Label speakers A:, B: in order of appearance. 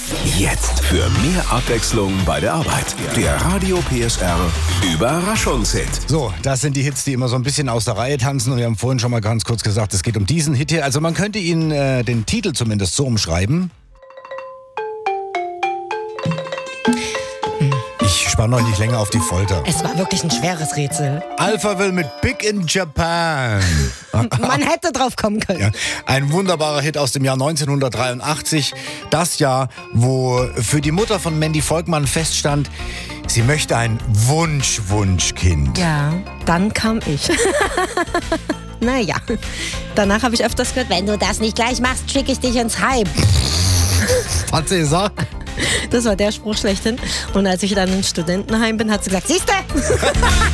A: Jetzt für mehr Abwechslung bei der Arbeit. Der Radio PSR Überraschungshit.
B: So, das sind die Hits, die immer so ein bisschen aus der Reihe tanzen. Und wir haben vorhin schon mal ganz kurz gesagt, es geht um diesen Hit hier. Also man könnte ihn den Titel zumindest so umschreiben. Ich spanne euch nicht länger auf die Folter.
C: Es war wirklich ein schweres Rätsel.
B: Alphaville mit Big in Japan.
C: Man hätte drauf kommen können.
B: Ja, ein wunderbarer Hit aus dem Jahr 1983. Das Jahr, wo für die Mutter von Mandy Volkmann feststand, sie möchte ein Wunschkind.
C: Ja, dann kam ich. Naja, danach habe ich öfters gehört, wenn du das nicht gleich machst, schicke ich dich ins Heim.
B: Hat sie gesagt?
C: Das war der Spruch schlechthin. Und als ich dann ins Studentenheim bin, hat sie gesagt, siehste?